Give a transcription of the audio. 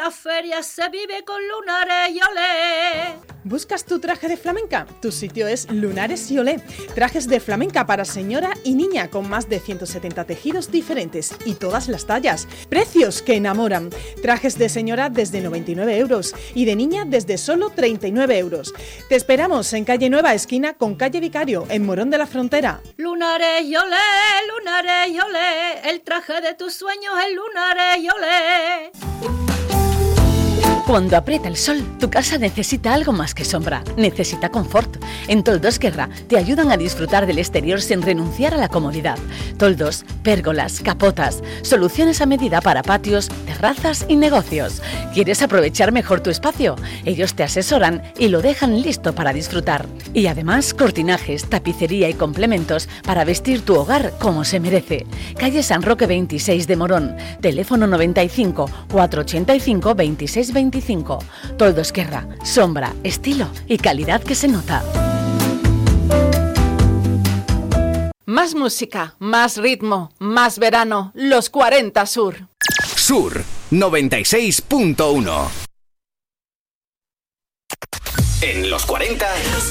la feria se vive con lunares y olé. ¿Buscas tu traje de flamenca? Tu sitio es Lunares y Olé. Trajes de flamenca para señora y niña con más de 170 tejidos diferentes y todas las tallas. Precios que enamoran. Trajes de señora desde 99 euros y de niña desde solo 39 euros. Te esperamos en Calle Nueva, esquina con Calle Vicario, en Morón de la Frontera. Lunares y olé, el traje de tus sueños es lunares y olé. Cuando aprieta el sol, tu casa necesita algo más que sombra, necesita confort. En Toldos Guerra te ayudan a disfrutar del exterior sin renunciar a la comodidad. Toldos, pérgolas, capotas, soluciones a medida para patios, terrazas y negocios. ¿Quieres aprovechar mejor tu espacio? Ellos te asesoran y lo dejan listo para disfrutar. Y además, cortinajes, tapicería y complementos para vestir tu hogar como se merece. Calle San Roque 26 de Morón, teléfono 95 485 2625. Toldos Guerra, sombra, estilo y calidad que se nota. Más música, más ritmo, más verano, los 40 Sur. Sur 96.1. En los 40...